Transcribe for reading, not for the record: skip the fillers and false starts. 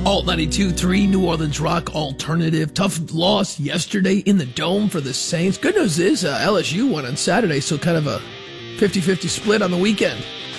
Alt 92.3 New Orleans Rock Alternative. Tough loss yesterday in the Dome for the Saints. Good news is LSU won on Saturday, so kind of a 50-50 split on the weekend.